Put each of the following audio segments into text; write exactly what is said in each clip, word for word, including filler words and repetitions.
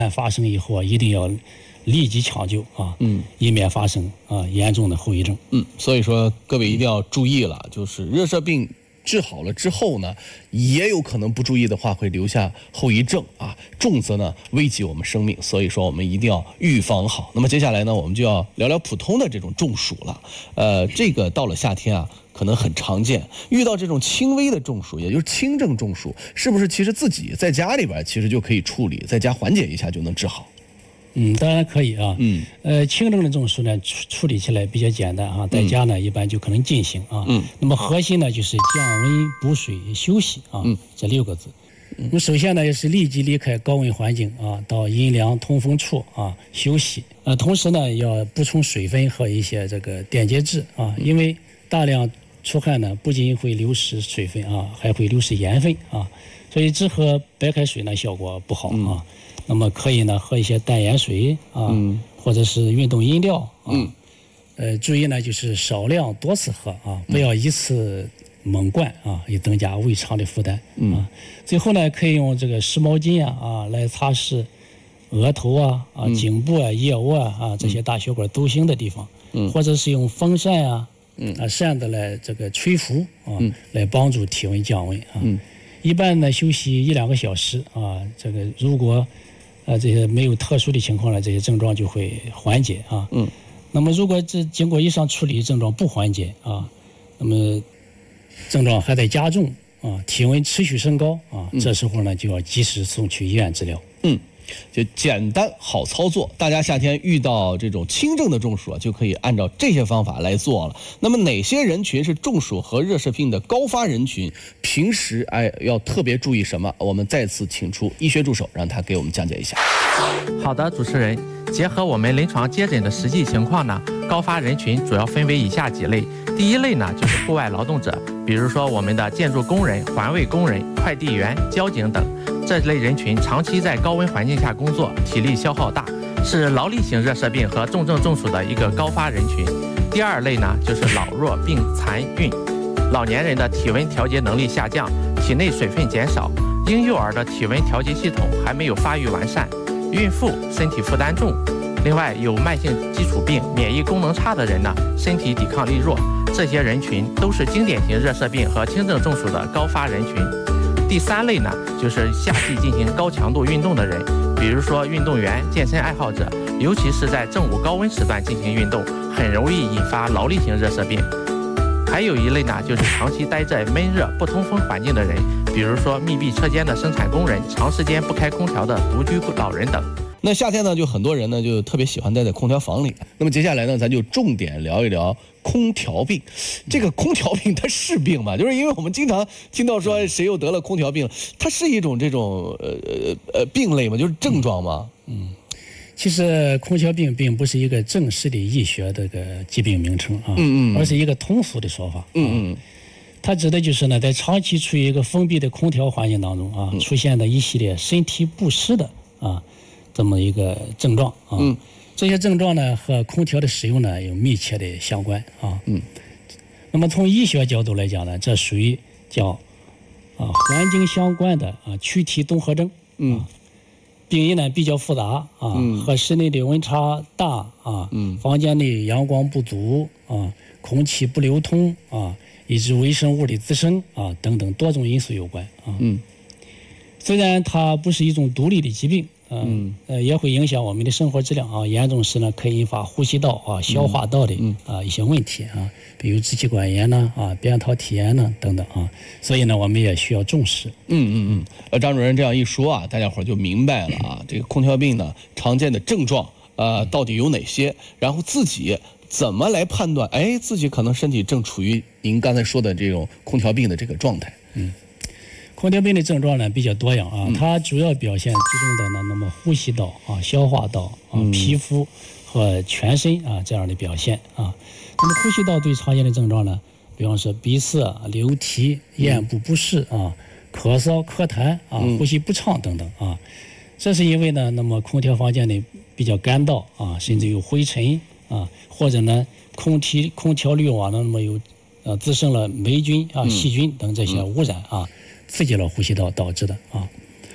发生以后啊，一定要立即抢救啊，嗯，以免发生啊严重的后遗症。 嗯，所以说各位一定要注意了，就是热射病治好了之后呢，也有可能不注意的话会留下后遗症啊，重则呢危及我们生命。所以说我们一定要预防好。那么接下来呢，我们就要聊聊普通的这种中暑了。呃，这个到了夏天啊，可能很常见。遇到这种轻微的中暑，也就是轻症中暑，是不是其实自己在家里边其实就可以处理，在家缓解一下就能治好？ 嗯，当然可以啊。嗯，呃，轻症的中暑呢，处处理起来比较简单啊，在家呢、嗯、一般就可能进行啊。嗯，那么核心呢就是降温、补水、休息啊，嗯、这六个字。那么首先呢，也是立即离开高温环境啊，到阴凉通风处啊休息。呃，同时呢，要补充水分和一些这个电解质啊，因为大量出汗呢，不仅会流失水分啊，还会流失盐分啊，所以只喝白开水呢效果不好啊。嗯，那么可以呢喝一些淡盐水啊，嗯、或者是运动饮料啊。嗯、呃，注意呢就是少量多次喝啊，不要一次猛灌啊，以增加胃肠的负担。嗯、啊，最后呢可以用这个湿毛巾啊啊来擦拭额头啊啊、颈部啊、腋窝啊啊这些大血管窦形的地方，嗯、或者是用风扇啊。嗯啊，扇子来这个吹拂啊，嗯、来帮助体温降温啊。嗯、一般呢休息一两个小时啊，这个如果呃这些没有特殊的情况呢，这些症状就会缓解啊。嗯，那么如果这经过以上处理症状不缓解啊，那么症状还在加重啊，体温持续升高啊，嗯、这时候呢就要及时送去医院治疗。 嗯。就简单好操作，大家夏天遇到这种轻症的中暑啊，就可以按照这些方法来做了。那么哪些人群是中暑和热射病的高发人群？平时哎要特别注意什么？我们再次请出医学助手，让他给我们讲解一下。 好的，主持人，结合我们临床接诊的实际情况呢，高发人群主要分为以下几类。第一类呢就是户外劳动者，比如说我们的建筑工人、环卫工人、快递员、交警等。这类人群长期在高温环境下工作，体力消耗大，是劳力型热射病和重症中暑的一个高发人群。第二类呢，就是老弱病残孕，老年人的体温调节能力下降，体内水分减少，婴幼儿的体温调节系统还没有发育完善，孕妇身体负担重，另外有慢性基础病、免疫功能差的人呢，身体抵抗力弱，这些人群都是经典型热射病和轻症中暑的高发人群。第三类呢，就是夏季进行高强度运动的人，比如说运动员、健身爱好者，尤其是在正午高温时段进行运动，很容易引发劳力型热射病。还有一类呢，就是长期待在闷热不通风环境的人，比如说密闭车间的生产工人，长时间不开空调的独居老人等。 那夏天呢，就很多人呢就特别喜欢待在空调房里。那么接下来呢，咱就重点聊一聊空调病。这个空调病它是病吗？就是因为我们经常听到说谁又得了空调病了，它是一种这种呃呃病类吗？就是症状吗？ 嗯，其实空调病并不是一个正式的医学这个疾病名称啊，嗯嗯，而是一个通俗的说法。嗯嗯。它指的就是呢，在长期处于一个封闭的空调环境当中啊，出现的一系列身体不适的啊这么一个症状啊。嗯，这些症状呢和空调的使用呢有密切的相关啊。嗯，那么从医学角度来讲呢，这属于叫啊环境相关的啊躯体综合症。嗯，啊、病因呢比较复杂啊，嗯、和室内的温差大啊，嗯、房间内阳光不足啊，空气不流通啊，以致微生物的滋生啊等等多种因素有关啊。嗯，虽然它不是一种独立的疾病。嗯，呃，也会影响我们的生活质量啊，严重时呢，可以引发呼吸道啊、消化道的、嗯、啊一些问题啊，比如支气管炎呢、啊、扁桃体炎呢等等啊，所以呢，我们也需要重视。 嗯嗯嗯，呃，张主任这样一说啊，大家伙就明白了啊，这个空调病呢，常见的症状呃到底有哪些，然后自己怎么来判断，哎，自己可能身体正处于您刚才说的这种空调病的这个状态。嗯。 空调病的症状呢比较多样啊，嗯、它主要表现集中在呢那么呼吸道啊、消化道啊、嗯、皮肤和全身啊这样的表现啊。那么呼吸道最常见的症状呢，比方说鼻塞、流涕、咽部不适啊、咳嗽、咳痰啊、呼吸不畅等等啊。这是因为呢，那么空调房间里比较干燥啊，甚至有灰尘啊，或者呢空气空调滤网呢那么有呃滋生了霉菌啊、细菌等这些污染啊。刺激了呼吸道导致的啊，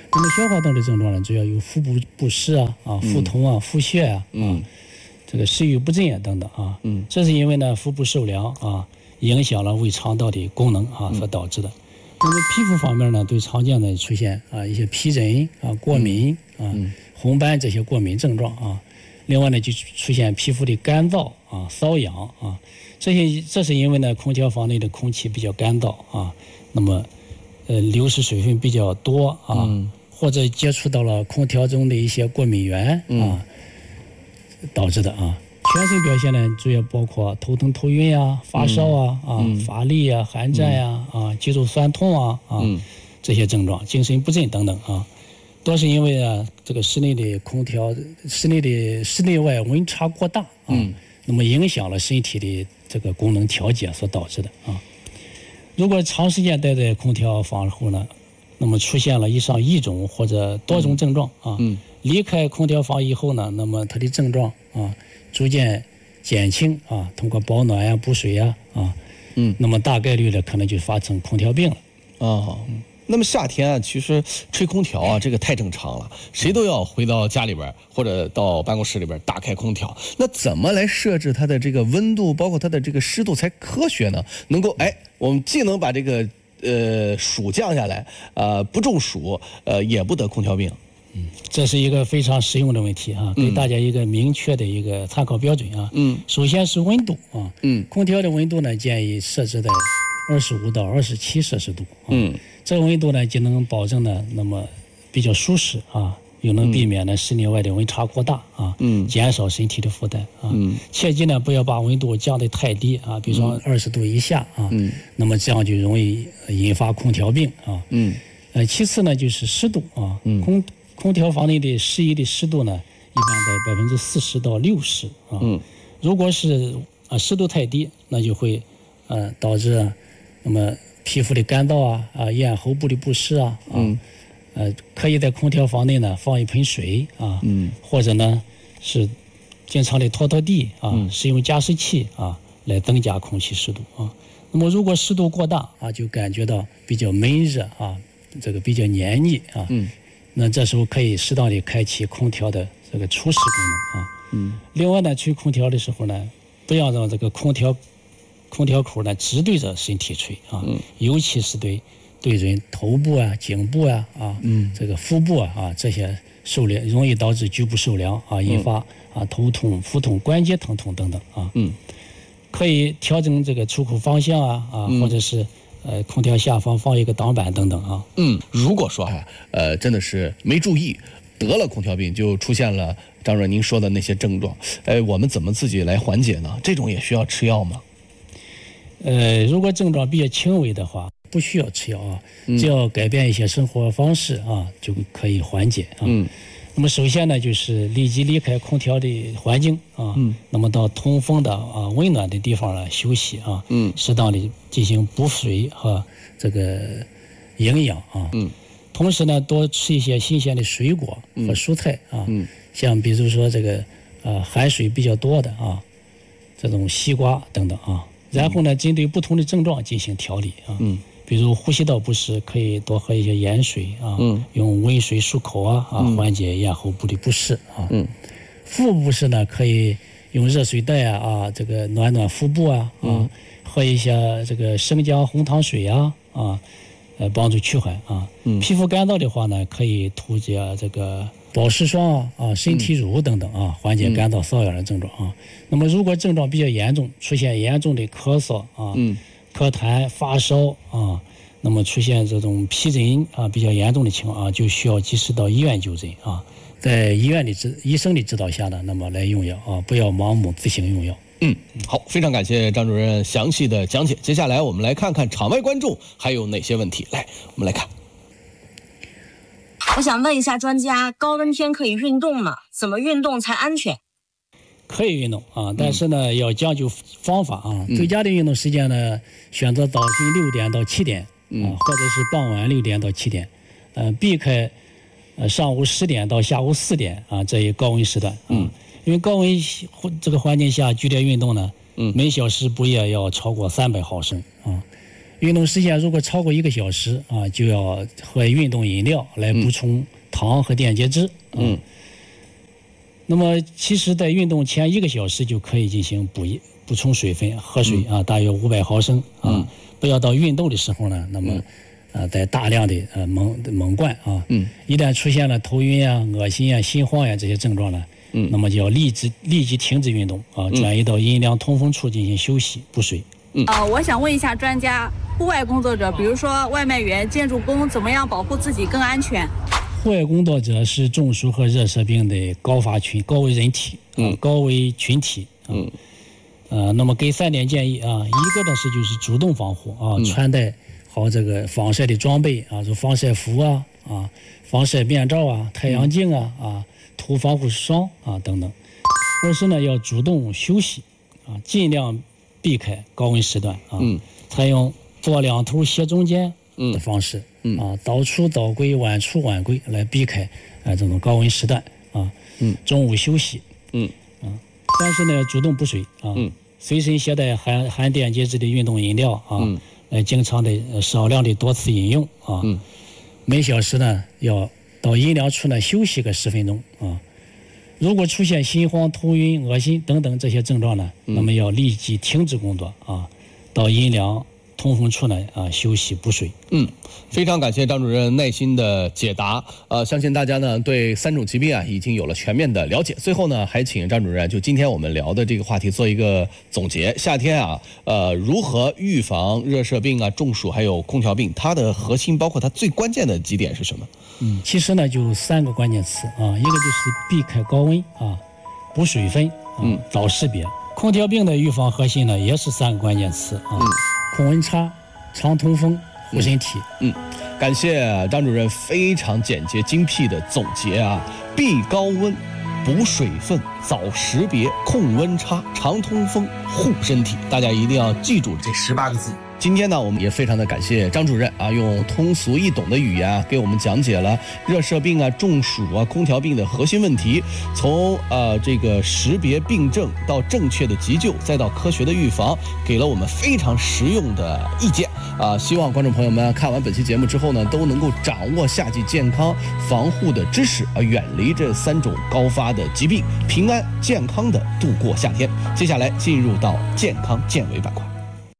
那么消化道的症状呢，主要有腹部不适啊、啊腹痛啊、腹泻啊、嗯、啊这个食欲不振啊等等啊。嗯，这是因为呢腹部受凉啊，影响了胃肠道的功能啊所导致的。嗯、那么皮肤方面呢，最常见的出现啊一些皮疹啊、过敏啊、嗯、红斑这些过敏症状啊。另外呢，就出现皮肤的干燥啊、瘙痒啊，这些这是因为呢空调房内的空气比较干燥啊，那么呃流失水分比较多啊。嗯，或者接触到了空调中的一些过敏源啊、嗯、导致的啊。全身表现呢，主要包括头疼头晕啊、发烧啊、嗯、啊、乏力啊、寒战呀、啊、嗯、啊、肌肉酸痛啊啊、嗯、这些症状，精神不振等等啊，都是因为啊这个室内的空调、室内的室内外温差过大啊，嗯、那么影响了身体的这个功能调节所导致的啊。如果长时间待在空调房后呢，那么出现了以上一种或者多种症状啊，嗯、离开空调房以后呢，那么它的症状啊逐渐减轻啊，通过保暖呀、补水呀啊，嗯，那么大概率的可能就发生空调病了啊。嗯，那么夏天啊，其实吹空调啊，这个太正常了，谁都要回到家里边或者到办公室里边打开空调。那怎么来设置它的这个温度，包括它的这个湿度才科学呢？能够哎，我们既能把这个呃暑降下来，呃不中暑，呃也不得空调病。 嗯，这是一个非常实用的问题啊，给大家一个明确的一个参考标准啊。嗯，首先是温度啊，嗯，空调的温度呢建议设置在二十五到二十七摄氏度啊。嗯，这个温度呢就能保证呢那么比较舒适啊，又能避免呢室内外的温差过大啊，嗯，减少身体的负担啊。嗯，切记呢不要把温度降得太低啊，比如说二十度以下啊，嗯，那么这样就容易引发空调病啊。嗯，呃，其次呢就是湿度啊，嗯，空空调房内的适宜的湿度呢，一般在百分之四十到六十啊。嗯，如果是啊湿度太低，那就会呃导致啊，那么皮肤的干燥啊啊咽喉部的不适啊啊，嗯、呃可以在空调房内呢放一盆水啊，嗯，或者呢是经常的拖拖地啊，嗯、使用加湿器啊来增加空气湿度啊。那么如果湿度过大啊，就感觉到比较闷热啊，这个比较黏腻啊。嗯。那这时候可以适当的开启空调的这个除湿功能啊。嗯。另外呢，吹空调的时候呢，不要让这个空调空调口呢直对着身体吹啊。嗯。尤其是对对准头部啊、颈部啊啊，嗯，这个腹部啊啊这些受凉，容易导致局部受凉啊，引发啊头痛、腹痛、关节疼痛等等啊。嗯。可以调整这个出口方向啊啊，嗯、或者是。呃，空调下方放一个挡板等等啊。 嗯，如果说哈，呃，真的是没注意得了空调病，就出现了张主任您说的那些症状，呃，我们怎么自己来缓解呢？这种也需要吃药吗？ 呃，如果症状比较轻微的话，不需要吃药啊，只要改变一些生活方式啊，就可以缓解啊。嗯。那么首先呢，就是立即离开空调的环境啊，嗯，那么到通风的啊温暖的地方来休息啊，嗯，适当的进行补水和这个营养啊，嗯，同时呢，多吃一些新鲜的水果和蔬菜啊，嗯，像比如说这个呃含水比较多的啊，这种西瓜等等啊，然后呢，针对不同的症状进行调理啊，嗯。比如呼吸道不适，可以多喝一些盐水啊，嗯、用温水漱口啊，啊，嗯、缓解咽喉部的不适啊。嗯、腹部不适呢，可以用热水袋啊，啊，这个暖暖腹部啊，啊，嗯、喝一下这个生姜红糖水啊，啊，呃，帮助趋缓啊。嗯、皮肤干燥的话呢，可以涂些这个保湿霜啊，啊，身体乳等等啊，缓解干燥瘙痒的症状啊。那么如果症状比较严重，出现严重的咳嗽啊。嗯咳痰、发烧啊，那么出现这种皮疹啊比较严重的情况啊，就需要及时到医院就诊啊，在医院的指医生的指导下呢，那么来用药啊，不要盲目自行用药。 嗯，好，非常感谢张主任详细的讲解。接下来我们来看看场外观众还有哪些问题。来，我们来看。 我想问一下专家，高温天可以运动吗？怎么运动才安全？ 可以运动啊，但是呢，嗯、要讲究方法啊。嗯、最佳的运动时间呢，选择早晨六点到七点，嗯、啊，或者是傍晚六点到七点，呃，避开呃上午十点到下午四点啊这一高温时段啊。嗯、因为高温这个环境下剧烈运动呢，嗯、每小时不也要超过三百毫升啊。 运动时间如果超过一个小时啊，就要喝运动饮料来补充糖和电解质。嗯。嗯那么，其实，在运动前一个小时就可以进行补补充水分，喝水啊，大约五百毫升啊。嗯、不要到运动的时候呢，那么，嗯、啊，在大量的呃猛猛灌啊。嗯。一旦出现了头晕啊、恶心啊、心慌呀、啊、这些症状呢，嗯，那么就要立即立即停止运动啊，转移到阴凉通风处进行休息补水。 嗯。呃，我想问一下专家，户外工作者，比如说外卖员、建筑工，怎么样保护自己更安全？ 户外工作者是中暑和热射病的高发群、高危人体，嗯，高危群体，啊、嗯，呃，那么给三点建议啊，一个呢是就是主动防护啊，嗯、穿戴好这个防晒的装备啊，就防晒服啊，啊，防晒面罩啊，太阳镜啊，啊，涂防护霜啊等等。二是呢要主动休息啊，尽量避开高温时段啊，嗯、采用坐两头斜中间的方式。嗯嗯、啊，早出早归，晚出晚归，来避开啊这种高温时段啊。嗯，中午休息。嗯，啊，但是呢，主动补水啊。嗯，随身携带含含电解质的运动饮料啊。嗯，来经常的少量的多次饮用啊。嗯，每小时呢要到阴凉处呢休息个十分钟啊。如果出现心慌、头晕、恶心等等这些症状呢，嗯、那么要立即停止工作啊，到阴凉通风处呢啊休息补水。 嗯，非常感谢张主任耐心的解答。呃，相信大家呢对三种疾病啊已经有了全面的了解。最后呢，还请张主任就今天我们聊的这个话题做一个总结。夏天啊，呃，如何预防热射病啊、中暑还有空调病？它的核心包括它最关键的几点是什么？ 嗯，其实呢就三个关键词啊，一个就是避开高温啊，补水分，啊、嗯，早识别。空调病的预防核心呢也是三个关键词啊。嗯，控温差、常通风、护身体。 嗯，感谢张主任非常简洁精辟的总结啊！避高温、补水分、早识别、控温差、常通风、护身体，大家一定要记住这十八个字。今天呢，我们也非常的感谢张主任啊，用通俗易懂的语言啊，给我们讲解了热射病啊、中暑啊、空调病的核心问题，从呃这个识别病症到正确的急救，再到科学的预防，给了我们非常实用的意见啊！希望观众朋友们看完本期节目之后呢，都能够掌握夏季健康防护的知识啊，远离这三种高发的疾病，平安健康的度过夏天。接下来进入到健康健维板块。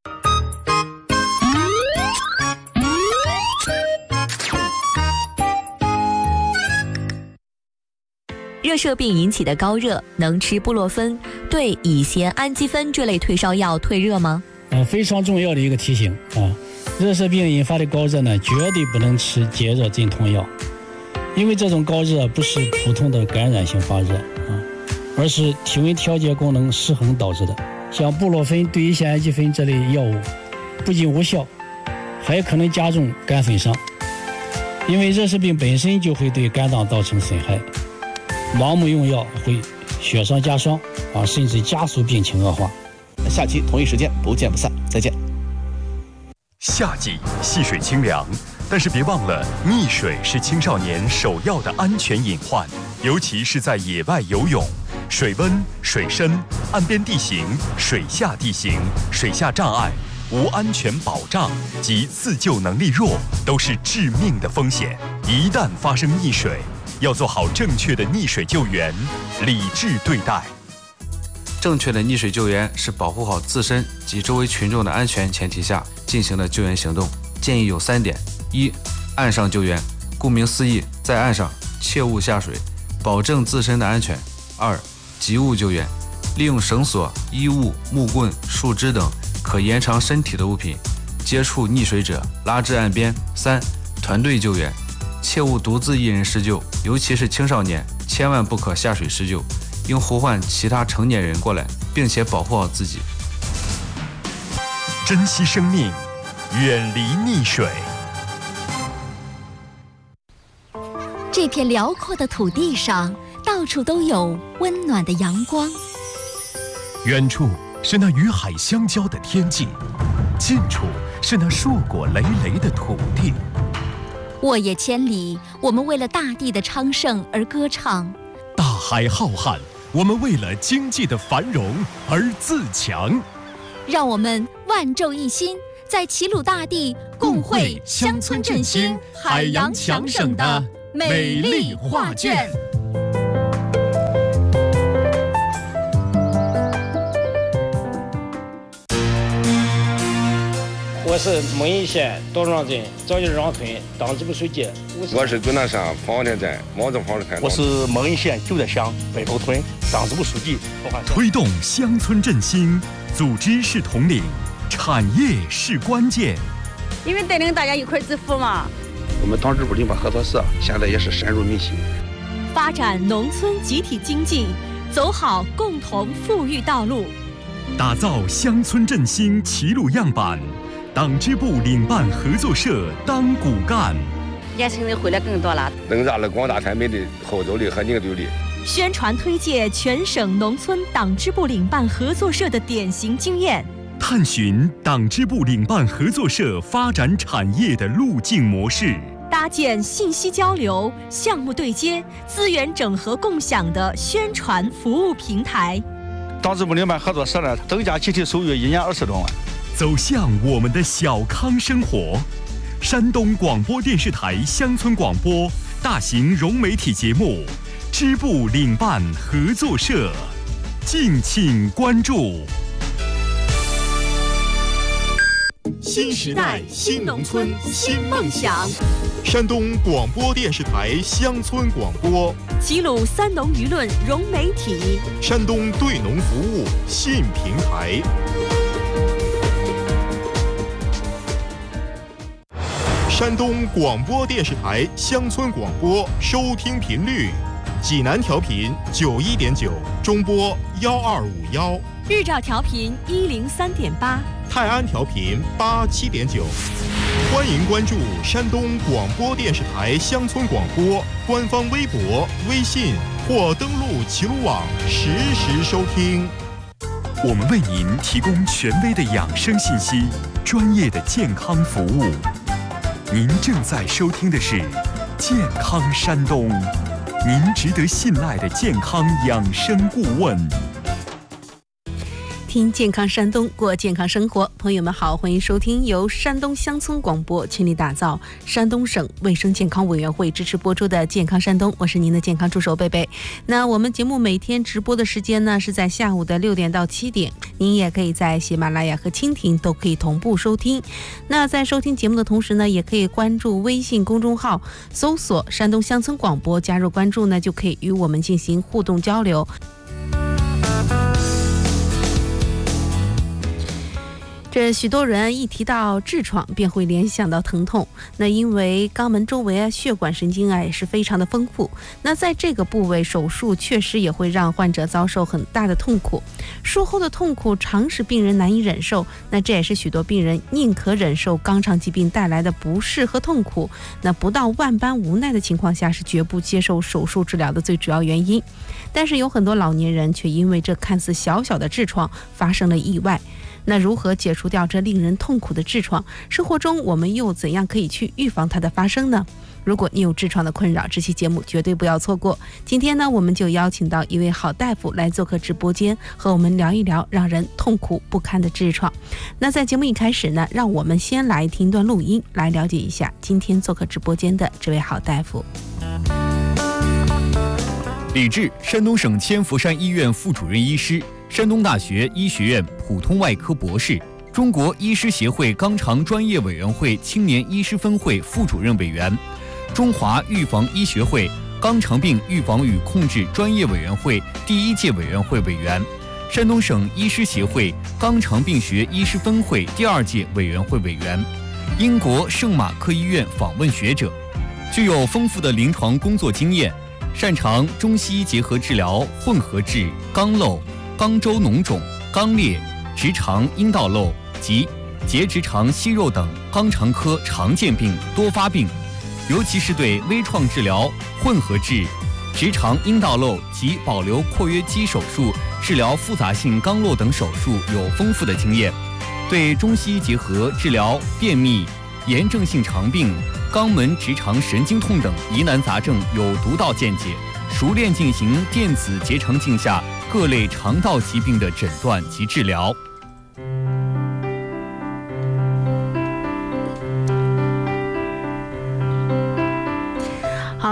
热射病引起的高热，能吃布洛芬对乙酰氨基酚这类退烧药退热吗？ 呃，非常重要的一个提醒啊，热射病引发的高热呢，绝对不能吃解热镇痛药，因为这种高热不是普通的感染性发热啊，而是体温调节功能失衡导致的。像布洛芬对乙酰氨基酚这类药物，不仅无效，还可能加重肝损伤，因为热射病本身就会对肝脏造成损害。盲目用药会雪上加霜啊，甚至加速病情恶化。 下期同一时间不见不散，再见。 夏季戏水清凉，但是别忘了，溺水是青少年首要的安全隐患，尤其是在野外游泳，水温、水深、岸边地形、水下地形、水下障碍、无安全保障及自救能力弱，都是致命的风险。一旦发生溺水，要做好正确的溺水救援，理智对待。 正确的溺水救援是保护好自身及周围群众的安全前提下进行的救援行动。建议有三点：一、岸上救援，顾名思义，在岸上切勿下水，保证自身的安全。二、急物救援，利用绳索、衣物、木棍、树枝等可延长身体的物品，接触溺水者拉至岸边。三、团队救援，切勿独自一人施救，尤其是青少年，千万不可下水施救，应呼唤其他成年人过来，并且保护好自己。 珍惜生命，远离溺水。 这片辽阔的土地上，到处都有温暖的阳光。 远处是那与海相交的天际，近处是那硕果累累的土地。 沃野千里，我们为了大地的昌盛而歌唱； 大海浩瀚，我们为了经济的繁荣而自强。 让我们万众一心， 在齐鲁大地共绘乡村振兴、海洋强省的美丽画卷。 我是蒙邑县道庄镇赵家庄村党支部书记。 我是终南山方田镇毛泽房子村。 我是蒙邑县旧德乡北头村党支部书记。 推动乡村振兴，组织是统领，产业是关键。 因为带领大家一块致富嘛。 我们党支部领导合作社现在也是深入民心， 发展农村集体经济，走好共同富裕道路， 打造乡村振兴齐鲁样板。党支部领办合作社当骨干， 年轻人回来更多了， 增加了广大村民的号召力和凝聚力。 宣传推介全省农村党支部领办合作社的典型经验， 探寻党支部领办合作社发展产业的路径模式， 搭建信息交流、项目对接、资源整合共享的宣传服务平台。 党支部领办合作社呢，增加集体收入一年二十多万。 走向我们的小康生活。山东广播电视台乡村广播大型融媒体节目支部领办合作社，敬请关注。 新时代新农村新梦想。 山东广播电视台乡村广播， 齐鲁三农舆论融媒体， 山东对农服务信平台。山东广播电视台乡村广播收听频率：济南调频九一点九，中波幺二五幺； 日照调频一零三点八， 泰安调频八七点九。欢迎关注山东广播电视台乡村广播官方微博、微信或登录齐鲁网实时收听。 我们为您提供权威的养生信息，专业的健康服务。您正在收听的是《健康山东》，您值得信赖的健康养生顾问。 听健康山东，过健康生活。朋友们好，欢迎收听由山东乡村广播倾力打造、山东省卫生健康委员会支持播出的健康山东，我是您的健康助手贝贝。那我们节目每天直播的时间呢是在下午的六点到七点，您也可以在喜马拉雅和蜻蜓都可以同步收听。那在收听节目的同时呢，也可以关注微信公众号，搜索山东乡村广播，加入关注呢，就可以与我们进行互动交流。这许多人一提到痔疮便会联想到疼痛，那因为肛门周围啊血管神经啊也是非常的丰富，那在这个部位手术确实也会让患者遭受很大的痛苦，术后的痛苦常使病人难以忍受，那这也是许多病人宁可忍受肛肠疾病带来的不适和痛苦，那不到万般无奈的情况下是绝不接受手术治疗的最主要原因。但是有很多老年人却因为这看似小小的痔疮发生了意外。那如何解除掉这令人痛苦的痔疮？生活中我们又怎样可以去预防它的发生呢？如果你有痔疮的困扰，这期节目绝对不要错过。今天呢，我们就邀请到一位好大夫来做客直播间，和我们聊一聊让人痛苦不堪的痔疮。那在节目一开始呢，让我们先来听一段录音，来了解一下今天做客直播间的这位好大夫。 李志，山东省千佛山医院副主任医师，山东大学医学院普通外科博士，中国医师协会肛肠专业委员会青年医师分会副主任委员，中华预防医学会肛肠病预防与控制专业委员会第一届委员会委员，山东省医师协会肛肠病学医师分会第二届委员会委员，英国圣马克医院访问学者，具有丰富的临床工作经验，擅长中西医结合治疗混合痔、肛瘘、肛周脓肿、肛裂、直肠阴道瘘及结直肠息肉等肛肠科常见病多发病，尤其是对微创治疗、混合痔、直肠阴道瘘及保留括约肌手术治疗复杂性肛瘘等手术有丰富的经验，对中西医结合治疗便秘、炎症性肠病、肛门直肠神经痛等疑难杂症有独到见解，熟练进行电子结肠镜下各类肠道疾病的诊断及治疗。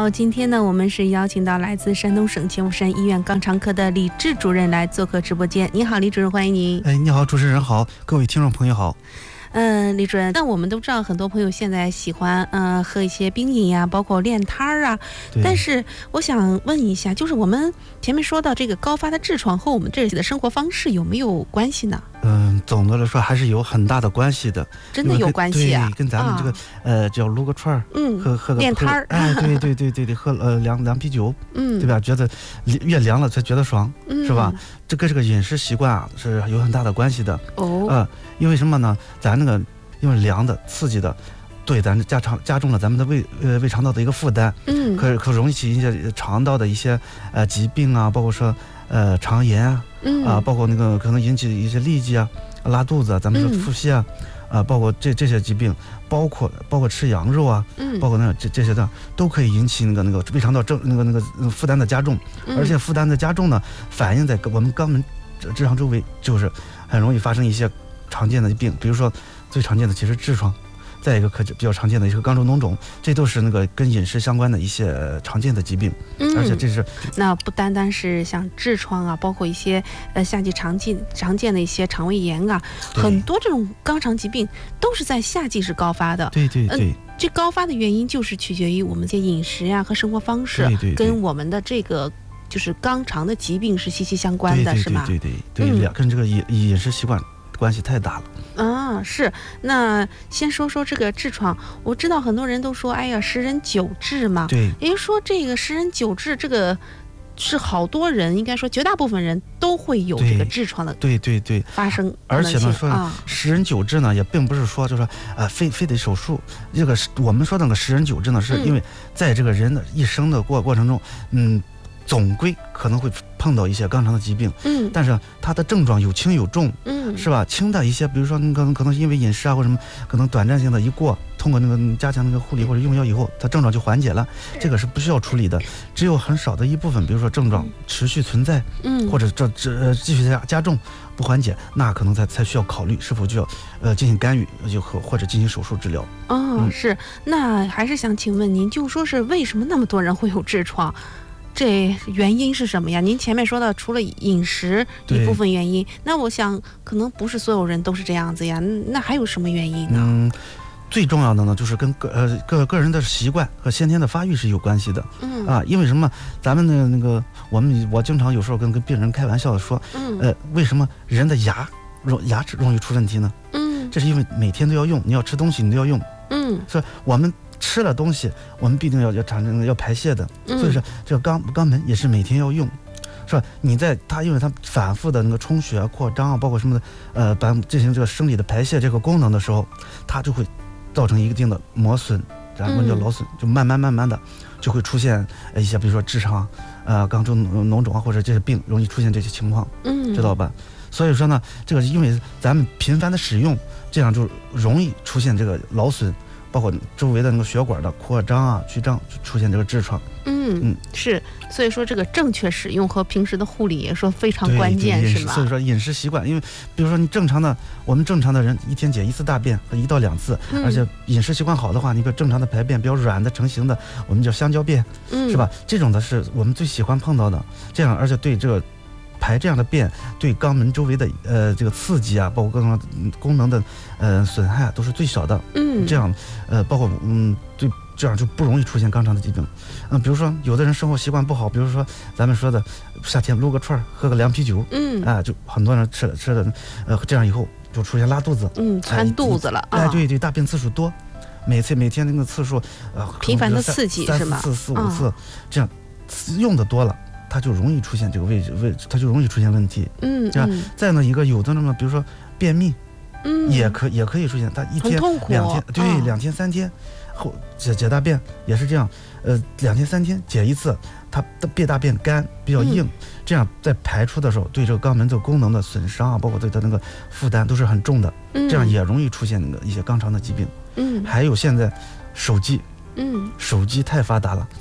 好，今天呢，我们是邀请到来自山东省千佛山医院肛肠科的李志主任来做客直播间。你好，李主任，欢迎您。 哎，你好，主持人好，各位听众朋友好。 嗯、呃，李主任，那我们都知道，很多朋友现在喜欢呃喝一些冰饮呀，包括练摊儿啊。但是我想问一下，就是我们前面说到这个高发的痔疮和我们这里的生活方式有没有关系呢？ 嗯，总的来说还是有很大的关系的。 真的有关系啊？ 对，跟咱们这个、啊、呃，叫撸个串儿， 嗯， 喝喝个练摊儿， 哎，对对对对对，喝呃凉凉啤酒， 嗯， 对吧？觉得越凉了才觉得爽， 嗯、 是吧？这跟这个饮食习惯啊是有很大的关系的。 哦， 呃，因为什么呢？咱那个因为凉的、刺激的，对咱加长加重了咱们的胃呃胃肠道的一个负担， 嗯， 可可容易起一些肠道的一些呃疾病啊，包括说呃肠炎啊， 嗯啊，包括那个可能引起一些痢疾啊、拉肚子啊，咱们说腹泻啊，嗯、啊，包括这这些疾病，包括包括吃羊肉啊， 嗯， 包括那这这些的都可以引起那个那个胃肠道正那个那个负担的加重， 嗯、 而且负担的加重呢，反映在我们肛门直肠周围，就是很容易发生一些常见的病，比如说最常见的其实痔疮。再一个可比较常见的一个肛周脓肿，这都是那个跟饮食相关的一些常见的疾病， 嗯， 而且这是那不单单是像痔疮啊，包括一些呃夏季常见常见的一些肠胃炎啊，很多这种肛肠疾病都是在夏季是高发的。 对对对， 呃、这高发的原因就是取决于我们这些饮食呀、啊、和生活方式， 对对对， 跟我们的这个就是肛肠的疾病是息息相关的， 对对对是吗？ 对对对对，嗯、跟这个饮饮食习惯关系太大了。 啊，是。那先说说这个痔疮，我知道很多人都说，哎呀，十人九痔嘛。 对。 人说这个十人九痔，这个是好多人，应该说绝大部分人都会有这个痔疮的。 对对对。 发生。 而且呢，说、 啊、 十人九痔呢，也并不是说就是说啊、呃，非非得手术。这个我们说的那个十人九痔呢，是因为在这个人的一生的过过程中，嗯。总归可能会碰到一些肛肠的疾病， 嗯， 但是它的症状有轻有重， 嗯， 是吧？轻的一些，比如说可能可能是因为饮食啊或什么，可能短暂性的一过，通过那个加强那个护理或者用药以后，它症状就缓解了，这个是不需要处理的。只有很少的一部分，比如说症状持续存在， 嗯， 或者这这继续加加重不缓解，那可能才才需要考虑是否就要呃进行干预，就和或者进行手术治疗。 哦，嗯、是。那还是想请问您，就说是为什么那么多人会有痔疮？这原因是什么呀？您前面说到除了饮食一部分原因，那我想可能不是所有人都是这样子呀，那还有什么原因呢？ 嗯，最重要的呢就是跟个呃个个人的习惯和先天的发育是有关系的。 嗯啊，因为什么？咱们的那个我们我经常有时候跟跟病人开玩笑的说， 嗯呃，为什么人的牙容牙齿容易出问题呢？ 嗯， 这是因为每天都要用，你要吃东西你都要用。 嗯， 所以我们吃了东西，我们必定要要产生要排泄的， 嗯、 所以说这个肛肛门也是每天要用，是吧？你在它因为它反复的那个充血啊、扩张啊，包括什么的，呃，把进行这个生理的排泄这个功能的时候，它就会造成一定的磨损，然后叫劳损，就慢慢慢慢的就会出现一些，比如说痔疮、呃肛周脓肿啊，或者这些病容易出现这些情况， 嗯， 知道吧？所以说呢，这个因为咱们频繁的使用，这样就容易出现这个劳损。包括周围的那个血管的扩张啊、曲张，就出现这个痔疮。 嗯嗯，是，所以说这个正确使用和平时的护理也说非常关键，是吗？ 所以说饮食习惯，因为比如说你正常的，我们正常的人一天解一次大便和一到两次， 嗯、 而且饮食习惯好的话，你比如正常的排便比较软的成型的，我们叫香蕉便， 嗯， 是吧？这种的是我们最喜欢碰到的，这样而且对这个。排这样的便对肛门周围的呃这个刺激啊，包括各种功能的呃损害啊，都是最小的。 嗯， 这样呃包括嗯对这样就不容易出现肛肠的疾病。嗯、呃，比如说有的人生活习惯不好，比如说咱们说的夏天撸个串喝个凉啤酒， 嗯， 啊、呃、就很多人吃了吃了呃这样以后就出现拉肚子， 嗯，窜肚子了啊、 哎，对对，大便次数多，每次每天那个次数呃频繁的刺激是吗？ 三四四五次、哦、这样用的多了。它就容易出现这个位置位，它就容易出现问题。 嗯， 这样再呢一个有的那么，比如说便秘， 嗯， 也可也可以出现。它一天两天，对， 哦、 两天三天后解解大便也是这样。呃，两天三天解一次，它的便大便干比较硬，嗯、这样在排出的时候，对这个肛门这个功能的损伤啊，包括对它那个负担都是很重的。 嗯， 这样也容易出现那个一些肛肠的疾病。 嗯， 还有现在手机， 嗯， 手机太发达了。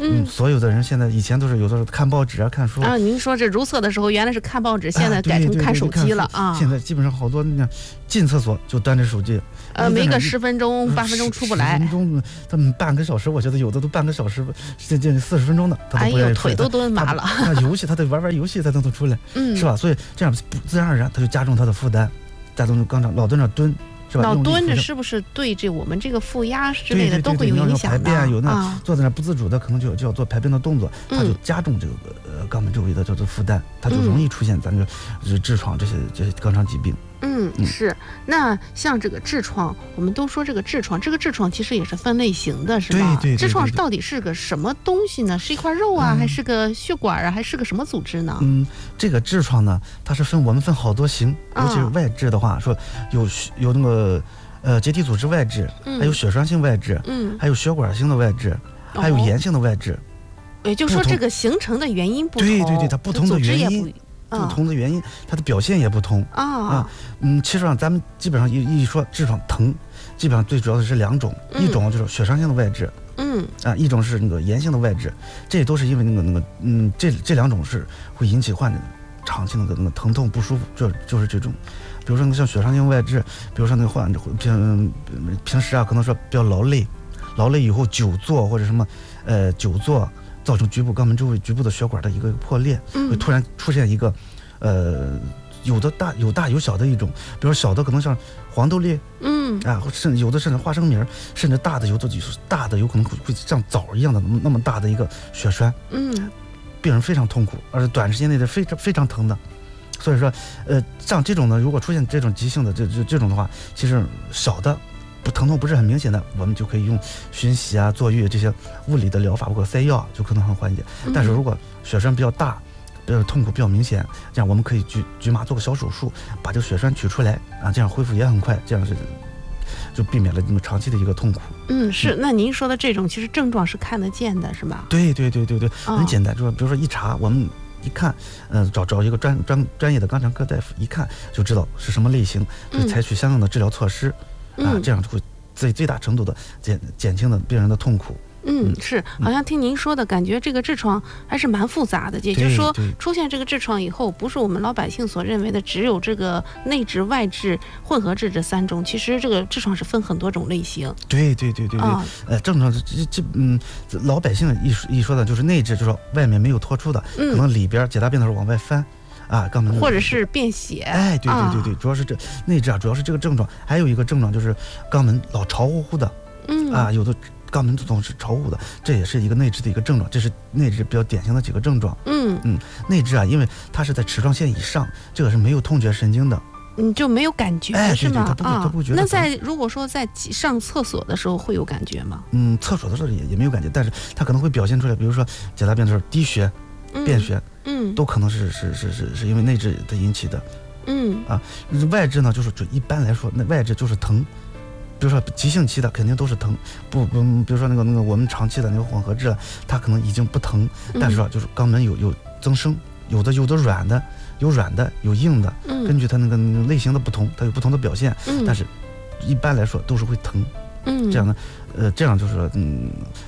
嗯，所有的人现在以前都是有的时候看报纸啊、看书啊。您说这如厕的时候原来是看报纸，现在改成看手机了啊。 现在基本上好多那进厕所就端着手机， 呃，没个十分钟、八分钟出不来。 十分钟，他们半个小时，我觉得有的都半个小时，这这四十分钟的，他都不愿意出来。 哎呦，腿都蹲麻了。 他游戏，他得玩玩游戏才能出来， 嗯， 是吧？所以这样自然而然他就加重他的负担，加重刚才老蹲着蹲。 老蹲着是不是对这我们这个负压之类的都会有影响的？ 排便有那、 啊、 坐在那不自主的，可能就要就要做排便的动作，它就加重这个呃肛门周围的叫做负担，它就容易出现咱这就是痔疮这些这些肛肠疾病。 嗯，是。那像这个痔疮，我们都说这个痔疮，这个痔疮其实也是分类型的，是吧？ 对对。 痔疮到底是个什么东西呢？是一块肉啊，嗯、还是个血管啊，还是个什么组织呢？ 嗯，这个痔疮呢，它是分我们分好多型，尤其是外痔的话，啊、说有有那个。呃，结缔组织外痔，嗯、还有血栓性外痔，嗯，还有血管性的外痔，哦、还有炎性的外痔。 也就是说，这个形成的原因不同。 对对对，它不同的原因， 不、 不同的原因，它的表现也不同啊啊。嗯，其实上咱们基本上一一说痔疮疼，基本上最主要的是两种，嗯、一种就是血栓性的外痔， 嗯啊，一种是那个炎性的外痔，这都是因为那个那个嗯，这这两种是会引起患者长期那个那个疼痛不舒服，这就是这种。比如说，像血栓性外痔，比如说那个患者平平时啊，可能说比较劳累，劳累以后久坐或者什么，呃，久坐造成局部肛门周围局部的血管的一个破裂， 嗯、 会突然出现一个，呃，有的大有大有小的一种，比如说小的可能像黄豆粒， 嗯啊，甚至有的甚至花生米，甚至大的有的就是大的有可能会会像枣一样的那么那么大的一个血栓， 嗯， 病人非常痛苦，而且短时间内是非常非常疼的。所以说，呃，像这种呢，如果出现这种急性的这这这种的话，其实小的不疼痛不是很明显的，我们就可以用熏洗啊、坐浴这些物理的疗法，包括塞药，就可能很缓解。 嗯、 但是如果血栓比较大，呃，痛苦比较明显，这样我们可以局局麻做个小手术，把这个血栓取出来啊，这样恢复也很快，这样是就避免了那么长期的一个痛苦。 嗯，是。那您说的这种，其实症状是看得见的，是吧？ 对对对对对， 哦、 很简单，就是比如说一查我们。一看，呃，找找一个专专专业的肛肠科大夫，一看就知道是什么类型，就采取相应的治疗措施， 嗯、 啊，这样会最最大程度的减减轻了病人的痛苦。 嗯，是，好像听您说的感觉，这个痔疮还是蛮复杂的。也就是说，出现这个痔疮以后，不是我们老百姓所认为的只有这个内痔、外痔、混合痔这三种。其实这个痔疮是分很多种类型。 对对对对对，啊、呃，正常这这嗯，老百姓一说一说的就是内痔，就是说外面没有脱出的， 嗯、 可能里边解大便的时候往外翻。啊，肛门或者是便血， 哎，对对对对，啊、主要是这内痔啊，主要是这个症状，还有一个症状就是肛门老潮乎乎的， 嗯啊，有的肛门总是潮乎的，这也是一个内痔的一个症状，这是内痔比较典型的几个症状。 嗯嗯，内痔啊，因为它是在齿状线以上，这个是没有痛觉神经的， 你就没有感觉， 哎、 是吗？ 对对，他不觉得。 那在如果说在上厕所的时候会有感觉吗？ 嗯，厕所的时候也也没有感觉，但是它可能会表现出来，比如说解大便的时候滴血、便血。 嗯， 都可能是是是是是因为内痔的引起的， 嗯啊，外痔呢就是就一般来说，那外痔就是疼，比如说急性期的肯定都是疼，不不，比如说那个那个我们长期的那个混合痔，它可能已经不疼，但是说就是肛门有有增生，有的有的软的，有软的有硬的， 嗯、 根据它那个那个类型的不同，它有不同的表现， 嗯、 但是一般来说都是会疼， 嗯， 这样呢，呃，这样就是说嗯，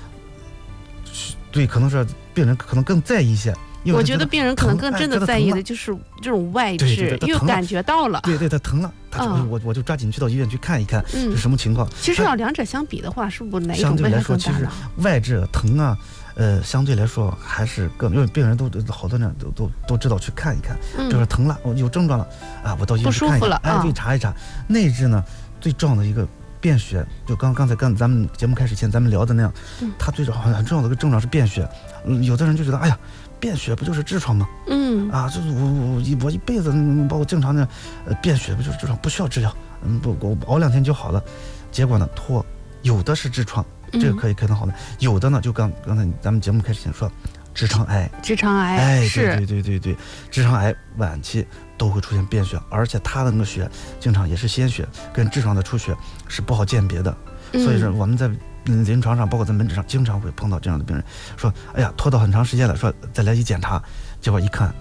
对，可能是病人可能更在意一些。 我觉得病人可能更真的在意的就是这种外痔，因为感觉到了， 对对，他疼了，他就我我就抓紧去到医院去看一看是什么情况。 其实要两者相比的话，是不是哪一种相对来说， 更大其实外痔疼啊，呃，相对来说还是更，因为病人都好多人都都都知道去看一看，就是疼了，我有症状了啊，我到医院去看一看，哎，对，查一查。内痔呢，最重要的一个便血，就刚刚才跟咱们节目开始前咱们聊的那样，它最好像很重要的一个症状是便血。有的人就觉得，哎呀。便血不就是痔疮吗？ 嗯啊，就是我我一我一辈子，包括正常的，呃，便血不就是痔疮，不需要治疗，嗯，不，我熬两天就好了。结果呢，拖，有的是痔疮，这个可以可能好的，嗯、有的呢，就刚刚才咱们节目开始前说，直肠癌， 直肠癌， 哎， 是， 对对对对对，直肠癌晚期都会出现便血，而且它的那个血经常也是鲜血，跟痔疮的出血是不好鉴别的， 嗯、 所以说我们在。嗯，临床上包括在门诊上，经常会碰到这样的病人，说：“哎呀，拖到很长时间了，说再来一检查，结果一看，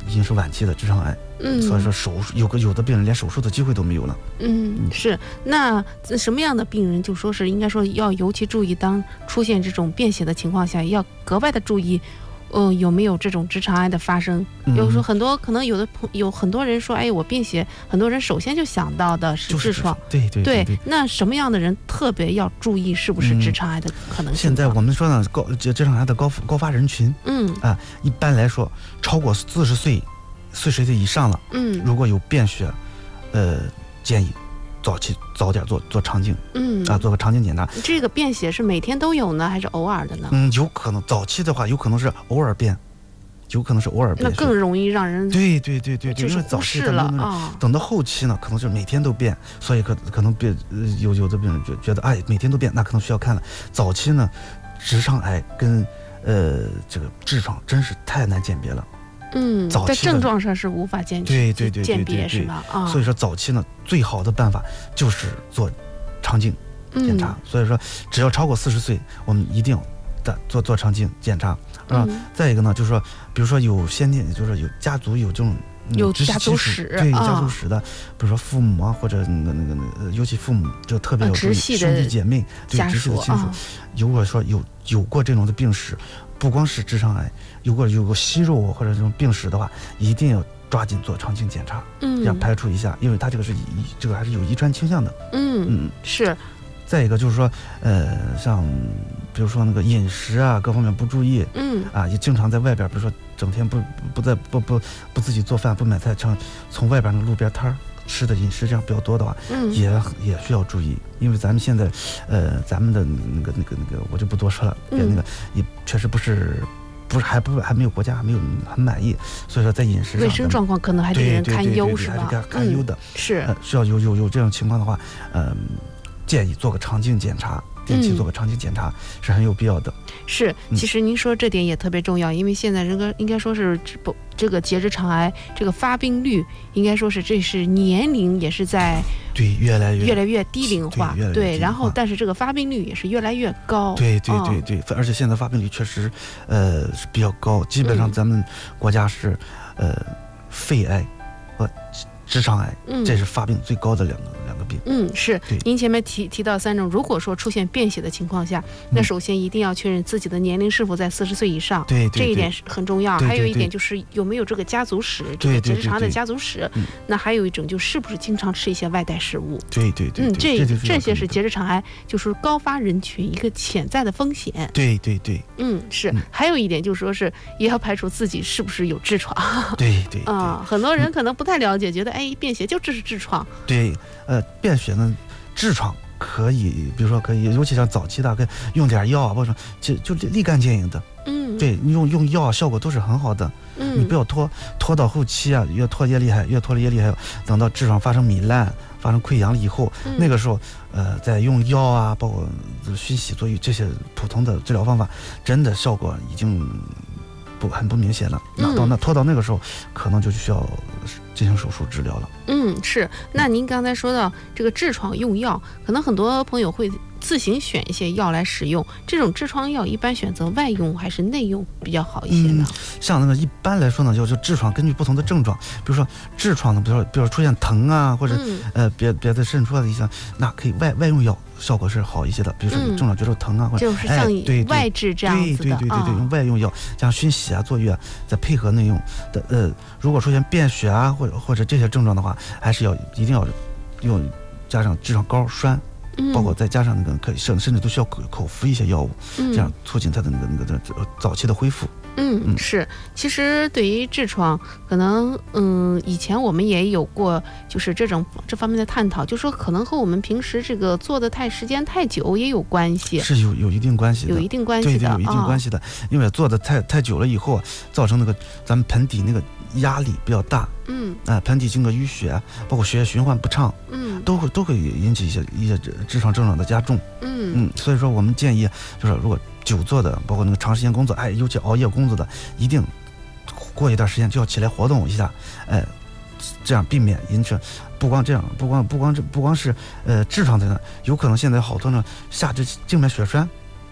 已经是晚期的直肠癌。 嗯， 所以说手术有个有的病人连手术的机会都没有了。 嗯，是。那什么样的病人就说是应该说要尤其注意，当出现这种便血的情况下，要格外的注意。呃，有没有这种直肠癌的发生？ 嗯、 有时候很多可能有的朋有很多人说，哎，我便血，很多人首先就想到的是痔疮。 就是、对对 对, 对, 对。那什么样的人特别要注意是不是直肠癌的可能性？ 现在我们说呢，高直肠癌的高高发人群， 嗯啊，一般来说超过四十岁，四十岁以上了， 嗯， 如果有便血，呃，建议早期早点做做肠镜， 嗯啊，做个肠镜检查。 这个便血是每天都有呢，还是偶尔的呢？ 嗯，有可能早期的话，有可能是偶尔便。有可能是偶尔便血， 那更容易让人对对对对对， 因为早期了啊。 等到后期呢，可能是每天都变，所以可可能变有有的病人觉觉得哎每天都变，那可能需要看了。早期呢，直肠癌跟呃这个痔疮真是太难鉴别了。 嗯，在症状上是无法鉴对对对鉴别是吧？啊， 所以说早期呢，最好的办法就是做肠镜检查。 嗯、 所以说，只要超过四十岁，我们一定的做做肠镜检查。啊、 嗯， 再一个呢，就是说，比如说有先天，就是有家族有这种、 嗯、有家族史， 对，有家族史的，啊、比如说父母啊，或者那个那个那个，尤其父母就特别有直系兄弟姐妹，对直系的亲属， 啊、 如果说有有过这种的病史，不光是直肠癌，有过有过息肉或者这种病史的话，一定要抓紧做肠镜检查， 嗯， 这样排除一下，因为它这个是遗这个还是有遗传倾向的， 嗯嗯是。 再一个就是说，呃，像比如说那个饮食啊，各方面不注意， 嗯， 啊，也经常在外边，比如说整天不不在不不不自己做饭，不买菜，从从外边那个路边摊儿吃的饮食这样比较多的话， 嗯， 也也需要注意，因为咱们现在，呃，咱们的那个那个那个，我就不多说了，也那个也确实不是。不是还不还没有国家还没有很满意，所以说在饮食上卫生状况可能还令人堪忧，是吧？ 还是堪忧的， 嗯、是、 呃、需要有有有这种情况的话，嗯、呃，建议做个肠镜检查，定期做个肠镜检查、嗯、是很有必要的。 是，其实您说这点也特别重要，嗯、因为现在这个应该说是不这个结直肠癌这个发病率，应该说是这是年龄也是在对越来越越来越低龄化， 对， 对然后但是这个发病率也是越来越高， 对对对对，哦、而且现在发病率确实呃是比较高，基本上咱们国家是、嗯、呃肺癌和直肠癌， 嗯， 这是发病最高的两个两个病。 嗯，是。您前面提提到三种，如果说出现便血的情况下，那首先一定要确认自己的年龄是否在四十岁以上， 对， 这一点是很重要。 对对对还有一点就是有没有这个家族史，这个结直肠癌的家族史。 嗯， 那还有一种就是不是经常吃一些外带食物。 对对对。 嗯，这这这些是结直肠癌就是高发人群一个潜在的风险。 对对对。 嗯，是。嗯、还有一点就是说是也要排除自己是不是有痔疮。 对对。 啊、嗯，很多人可能不太了解，觉得哎便血就这是痔疮。 对，呃，便血呢，痔疮可以，比如说可以，尤其像早期的，可以用点药啊，或者就就立竿见影的。 嗯， 对，你用用药效果都是很好的。 嗯， 你不要拖拖到后期啊，越拖越厉害，越拖越厉害，等到痔疮发生糜烂、发生溃疡了以后， 嗯、 那个时候，呃，再用药啊，包括熏洗、做这些普通的治疗方法，真的效果已经不很不明显了。那到那拖到那个时候，可能就需要进行手术治疗了。 嗯，是。那您刚才说到这个痔疮用药，可能很多朋友会自行选一些药来使用。这种痔疮药一般选择外用还是内用比较好一些呢？ 嗯、像那个一般来说呢，就就痔疮根据不同的症状，比如说痔疮呢，比如说比如说出现疼啊，或者、 嗯、 呃别别的渗出来的一些，那可以外外用药效果是好一些的。比如说有症状觉得疼啊， 嗯、 或者就是像外痔这样子的， 对对对对对，用外用药像熏洗啊、坐月啊，再配合内用的。呃，如果出现便血啊，或者或者这些症状的话，还是要一定要用加上痔疮膏栓。 嗯、 包括再加上那个可以甚甚至都需要口口服一些药物， 嗯、 这样促进它的那个那个那早期的恢复。 嗯，嗯是。其实对于痔疮，可能嗯以前我们也有过就是这种这方面的探讨，就说可能和我们平时这个做的太时间太久也有关系。 是有有一定关系的， 有一定关系的， 对对，有一定关系的。哦、因为做的太太久了以后，造成那个咱们盆底那个压力比较大。 嗯。 啊、呃，盆底经过淤血，包括血液循环不畅， 嗯， 都会都会引起一些一些痔疮症状的加重。 嗯嗯，所以说我们建议就是，如果久坐的，包括那个长时间工作，哎，尤其熬夜工作的，一定过一段时间就要起来活动一下，哎，这样避免引起不光这样，不光不光这不光是呃痔疮在那，有可能现在好多呢下肢静脉血栓。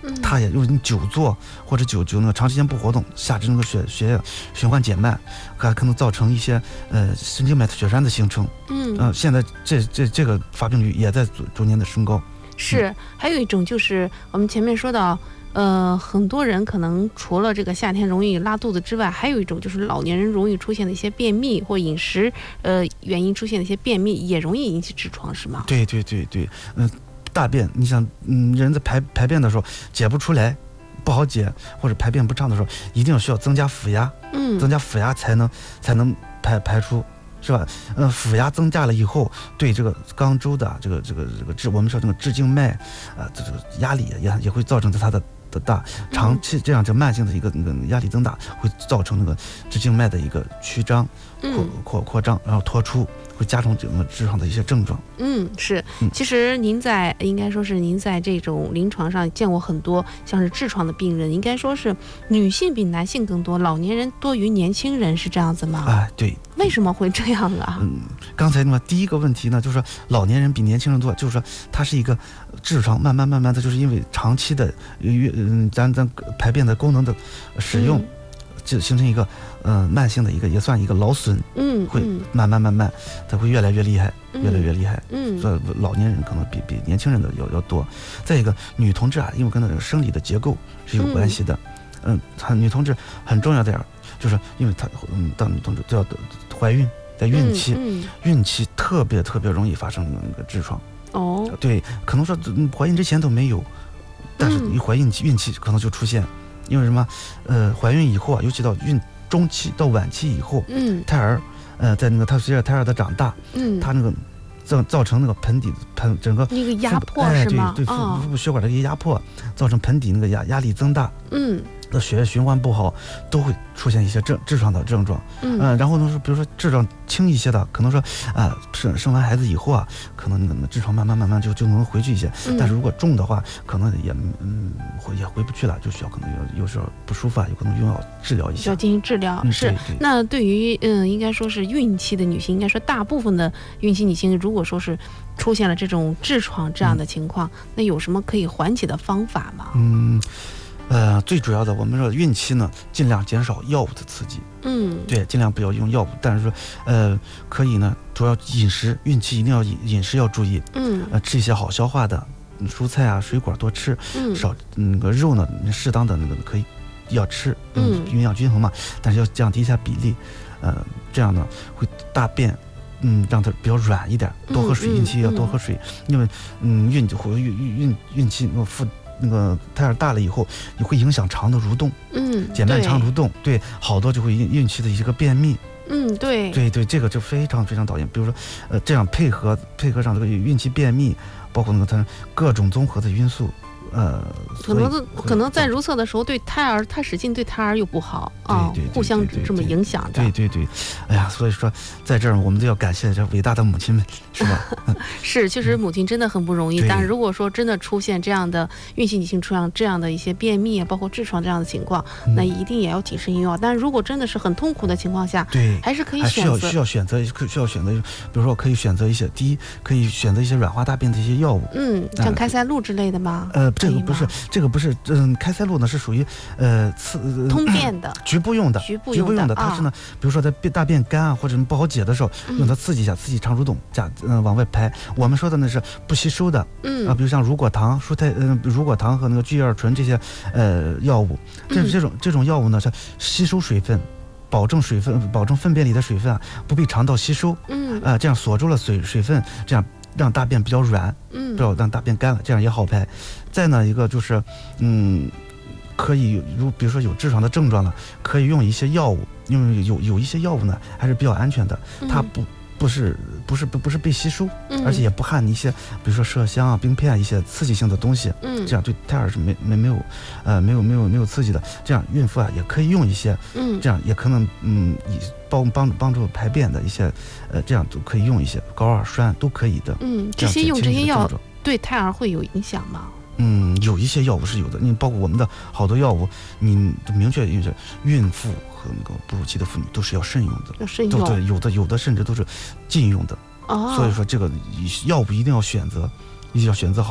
它也因为你久坐或者久久那个长时间不活动，下肢那个血血液循环减慢，还可能造成一些呃神经脉血栓的形成。嗯，呃，现在这这这个发病率也在逐逐年的升高。 是，嗯、还有一种就是我们前面说到。呃，很多人可能除了这个夏天容易拉肚子之外，还有一种就是老年人容易出现的一些便秘或饮食呃原因出现的一些便秘，也容易引起痔疮，是吗？ 对对对对，嗯、呃，大便，你想，嗯，人在排排便的时候解不出来，不好解，或者排便不畅的时候，一定要需要增加腹压，嗯，增加腹压才能才能排排出。是吧？呃，腹压增加了以后，对这个肛周的这个这个这个治，我们说这个治静脉，啊、呃，这个压力也也会造成它的的大，长期这样这慢性的一个那个压力增大，会造成那个治静脉的一个曲张、扩扩扩张，然后脱出，会加重整个痔疮的一些症状。 嗯，是。其实您在应该说是您在这种临床上见过很多像是痔疮的病人，应该说是女性比男性更多，老年人多于年轻人，是这样子吗？ 哎，对。 为什么会这样啊？ 嗯，刚才那么第一个问题呢，就是说老年人比年轻人多，就是说它是一个痔疮，慢慢慢慢的就是因为长期的嗯咱咱排便的功能的使用，嗯、就形成一个呃慢性的一个也算一个劳损，嗯，会慢慢慢慢它会越来越厉害，嗯、越来越厉害，嗯，所以老年人可能比比年轻人的要要多。再一个女同志啊，因为跟那个生理的结构是有关系的，嗯，她、嗯、女同志很重要点儿。就是因为她，嗯，当女同志就要怀孕，在孕期，嗯嗯、孕期特别特别容易发生那个痔疮。哦，对，可能说怀孕之前都没有，但是一怀孕期孕期可能就出现，因为什么？呃，怀孕以后啊，尤其到孕中期到晚期以后，嗯，胎儿，呃，在那个它随着胎儿的长大，嗯，它那个造造成那个盆底盆整个那个压迫是吗？ 对对，腹腹部血管的一个压迫，造成盆底那个压压力增大，嗯。的血液循环不好，都会出现一些症痔疮的症状。嗯、呃，然后呢，比如说痔疮轻一些的，可能说啊，生、呃、生完孩子以后啊，可能那个痔疮慢慢慢慢就就能回去一些。嗯、但是如果重的话，可能也嗯回也回不去了，就需要可能有有时候不舒服啊，有可能用药治疗一下。 要进行治疗、嗯、是。对对，那对于嗯，应该说是孕期的女性，应该说大部分的孕期女性，如果说是出现了这种痔疮这样的情况，嗯、那有什么可以缓解的方法吗？ 嗯。呃，最主要的，我们说孕期呢，尽量减少药物的刺激。嗯，对，尽量不要用药物，但是说，呃，可以呢，主要饮食，孕期一定要饮饮食要注意。嗯，呃，吃一些好消化的蔬菜啊、水果多吃。嗯，少那个肉呢，适当的那个可以要吃。嗯，营养均衡嘛，但是要降低一下比例。呃，这样呢，会大便。嗯，让它比较软一点，多喝水。孕期要多喝水，因为嗯，孕或孕孕孕孕期那个腹。那个胎儿大了以后，也会影响肠的蠕动，嗯，减慢肠蠕动，对，好多就会孕孕期的一个便秘， 嗯，对， 对对，这个就非常非常讨厌。比如说，呃，这样配合配合上这个孕期便秘，包括那个它各种综合的因素。呃， 可能可能在如厕的时候对胎儿，太使劲对胎儿又不好啊， 对对， 互相这么影响的。 对对对，哎呀，所以说在这儿我们都要感谢这伟大的母亲们，是吧？ 是，确实母亲真的很不容易。但如果说真的出现这样的孕期女性出现这样的一些便秘啊，包括痔疮这样的情况，嗯、那一定也要谨慎用药。但如果真的是很痛苦的情况下， 对， 还是可以选择需要需要选择需要选择，比如说可以选择一些，第一可以选择一些软化大便的一些药物， 嗯，像开塞露之类的吗？ 呃，这个不是这个。这个不是，嗯，开塞露呢是属于，呃，次通便的， 局部用的， 局部用的， 用的它是呢，比如说在大便干啊或者不好解的时候，嗯、用它刺激一下，刺激肠蠕动，加嗯、呃、往外排。我们说的呢是不吸收的，嗯啊，比如像乳果糖、蔬菜，嗯、呃，乳果糖和那个聚乙二醇这些，呃，药物，这这种这种药物呢是吸收水分。保证水分，保证粪便里的水分啊不被肠道吸收，嗯啊、呃，这样锁住了水水分，这样让大便比较软，嗯，不要让大便干了，这样也好排。再呢一个就是，嗯，可以如比如说有痔疮的症状了，可以用一些药物，因为有有一些药物呢还是比较安全的，它不不是不是不不是被吸收，嗯、而且也不含一些比如说麝香啊、冰片啊一些刺激性的东西，嗯，这样对胎儿是没没没有，呃没有没有没有刺激的，这样孕妇啊也可以用一些，嗯，这样也可能嗯以帮帮帮助排便的一些，呃这样都可以用一些睾丸酸都可以的， 嗯，这些用这些药对胎儿会有影响吗？ 嗯，有一些药物是有的，你包括我们的好多药物，你明确就是孕妇和那个哺乳期的妇女都是要慎用的， 要慎用， 对，有的有的甚至都是禁用的。哦，所以说这个药物一定要选择，一定要选择好。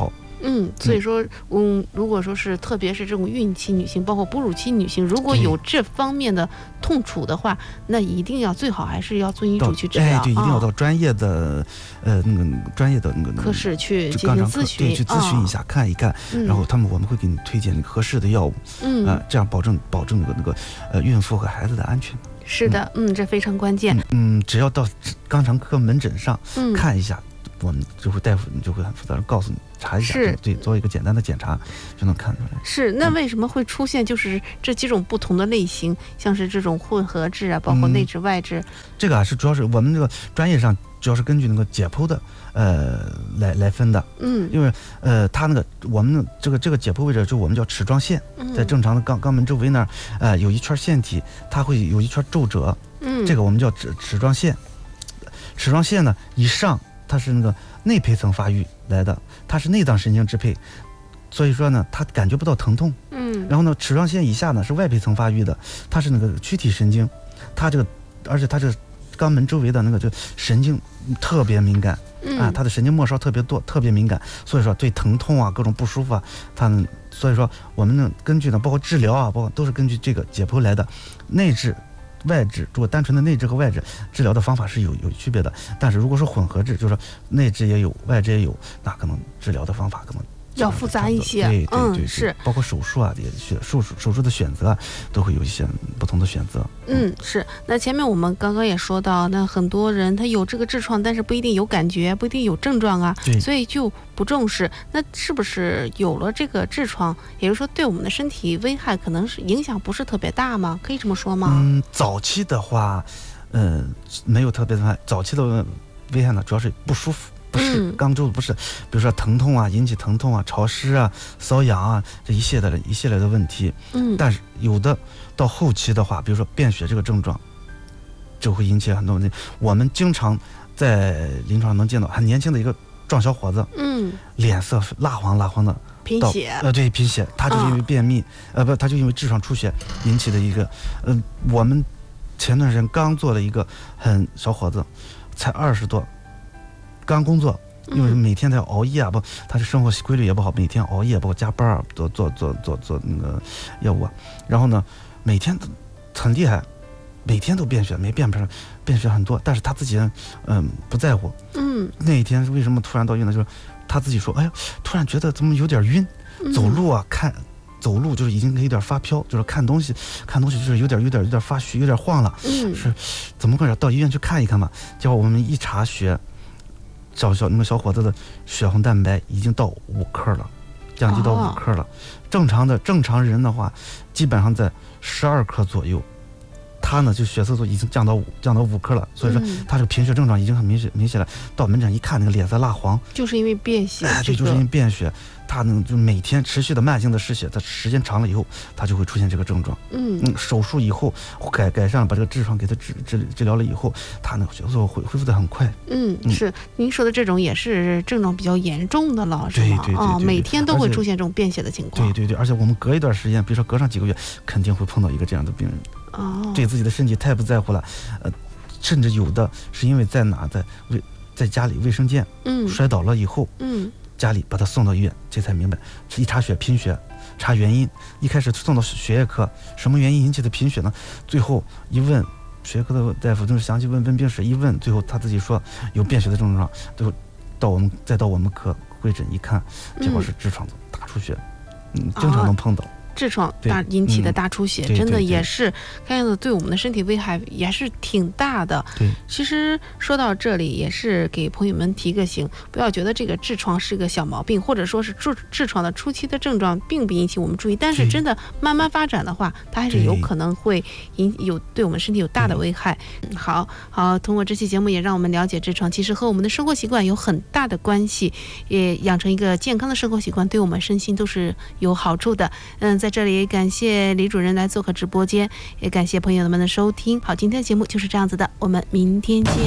嗯，所以说，嗯，如果说是特别是这种孕期女性，包括哺乳期女性，如果有这方面的痛楚的话，那一定要最好还是要遵医嘱去治疗。 哎，对，一定要到专业的，呃，那个专业的那个科室去进行咨询， 对，去咨询一下，看一看，然后他们我们会给你推荐合适的药物，嗯，啊，这样保证保证那个那个呃孕妇和孩子的安全。 是的，嗯，这非常关键。 嗯，只要到肛肠科门诊上看一下。我们就会大夫就会很负责任告诉你查一下，对，做一个简单的检查就能看出来。 是，那为什么会出现就是这几种不同的类型，像是这种混合质啊，包括内痔外痔？ 嗯、这个啊是主要是我们这个专业上主要是根据那个解剖的呃来来分的。嗯，因为呃它那个我们这个这个解剖位置就我们叫齿状线，嗯、在正常的肛肛门周围那儿呃有一圈腺体，它会有一圈皱褶，嗯，这个我们叫齿齿状线。齿状线呢以上。它是那个内胚层发育来的，它是内脏神经支配，所以说呢，它感觉不到疼痛。嗯，然后呢，齿状线以下呢是外胚层发育的，它是那个躯体神经，它这个，而且它这个肛门周围的那个就神经特别敏感，嗯、啊，它的神经末梢特别多，特别敏感，所以说对疼痛啊、各种不舒服啊，它呢，所以说我们呢根据呢，包括治疗啊，包括都是根据这个解剖来的，内痔。外痔，如果单纯的内痔和外痔治疗的方法是有有区别的，但是如果说混合痔，就是说内痔也有，外痔也有，那可能治疗的方法可能要复杂一些。 对对对， 嗯，是， 包括手术啊，也选手术手术的选择都会有一些不同的选择。 嗯，是。那前面我们刚刚也说到，那很多人他有这个痔疮，但是不一定有感觉，不一定有症状啊，所以就不重视。那是不是有了这个痔疮，也就是说对我们的身体危害可能是影响不是特别大吗？可以这么说吗？ 嗯，早期的话，嗯、呃，没有特别的危害。早期的危害呢，主要是不舒服。不是肛周不是，比如说疼痛啊，引起疼痛啊，潮湿啊，瘙痒啊，这一系列的一系列的问题。嗯，但是有的到后期的话，比如说便血这个症状，就会引起很多问题。我们经常在临床上能见到很年轻的一个壮小伙子，嗯，脸色蜡黄蜡黄的， 贫血， 呃，对，贫血，他就是因为便秘，啊、呃不，他就因为痔疮出血引起的一个，呃，我们前段时间刚做了一个很小伙子，才二十多。刚工作，因为每天他要熬夜啊，不，他的生活规律也不好，每天熬夜，包括加班啊，做做做做做那个业务啊，然后呢，每天都很厉害，每天都便血，没便不上，便血很多，但是他自己嗯、呃、不在乎。嗯，那一天为什么突然到晕呢？就是他自己说，哎呀，突然觉得怎么有点晕，走路啊看。走路就是已经有点发飘，就是看东西，看东西就是有点有点有点发虚，有点晃了。嗯，是怎么回事？到医院去看一看吧。结果我们一查血。小小那个小伙子的血红蛋白已经到五克了，降低到五克了。哦、正常的正常人的话，基本上在十二克左右。他呢，就血色素已经降到五降到五克了，所以说他这个贫血症状已经很明显明显了。到门诊一看，那个脸色蜡黄， 就是因为便血。 哎，对，就是因为便血。他呢，就每天持续的慢性的失血，他时间长了以后，他就会出现这个症状。嗯嗯，手术以后改改善了，把这个痔疮给他治治治疗了以后，他那个血素恢恢复的很快。 嗯，嗯是您说的这种也是症状比较严重的了，是吗？ 对对对对啊、哦，每天都会出现这种便血的情况。 对对对，而且我们隔一段时间，比如说隔上几个月，肯定会碰到一个这样的病人。哦，对自己的身体太不在乎了，呃，甚至有的是因为在哪在卫在家里卫生间，嗯，摔倒了以后，嗯。家里把他送到医院，这才明白，一查血贫血，查原因，一开始送到血液科，什么原因引起的贫血呢？最后一问，血液科的大夫就是详细问问病史，一问，最后他自己说有便血的症状，最后到我们再到我们科会诊一看，结果是痔疮大出血，嗯，经常能碰到。 痔疮大引起的大出血， 嗯、 真的也是看样子对我们的身体危害也是挺大的。 对， 其实说到这里，也是给朋友们提个醒，不要觉得这个痔疮是个小毛病，或者说是痔痔疮的初期的症状并不引起我们注意，但是真的慢慢发展的话，它还是有可能会引有对我们身体有大的危害。嗯、好好，通过这期节目也让我们了解痔疮其实和我们的生活习惯有很大的关系，也养成一个健康的生活习惯，对我们身心都是有好处的。嗯。在这里感谢李主任来做客直播间，也感谢朋友们的收听。好，今天的节目就是这样子的，我们明天见。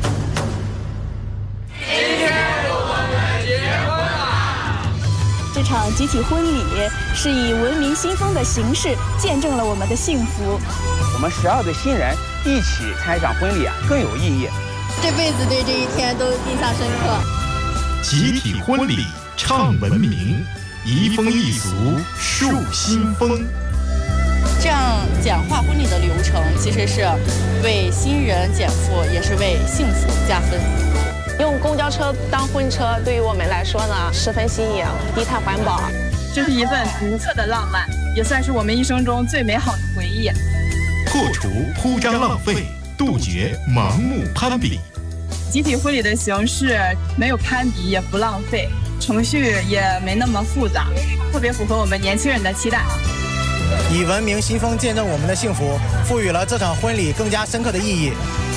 今天我们结婚了。 这场集体婚礼是以文明新风的形式见证了我们的幸福。 我们十二对新人一起参一场婚礼啊，更有意义。 这辈子对这一天都印象深刻。 集体婚礼。 畅文明，移风易俗，树新风。 这样简化婚礼的流程，其实是为新人减负，也是为幸福加分。 用公交车当婚车，对于我们来说呢，十分新颖，低碳环保。 这是一份独特的浪漫，也算是我们一生中最美好的回忆。 破除铺张浪费，杜绝盲目攀比。 集体婚礼的形式没有攀比，也不浪费，程序也没那么复杂，特别符合我们年轻人的期待。 以文明新风见证我们的幸福，赋予了这场婚礼更加深刻的意义。